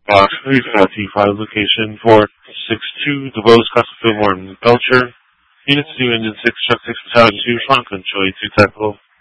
We've got T5 location 462, DuBose, Castle Fillmore, Belcher. Units 2, Engine 6, Truck 6, Tower 2, Front Control 2 Technical.